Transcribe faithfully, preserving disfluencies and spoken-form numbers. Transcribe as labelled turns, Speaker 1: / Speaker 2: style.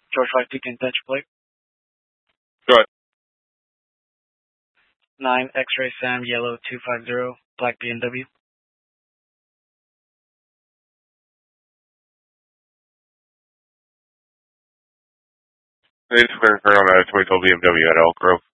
Speaker 1: George five Pekin, attention plate.
Speaker 2: Go ahead.
Speaker 1: nine X-ray Sam, yellow two five zero, black B M W.
Speaker 2: Today's clearance on a twenty twelve B M W at Elk Grove.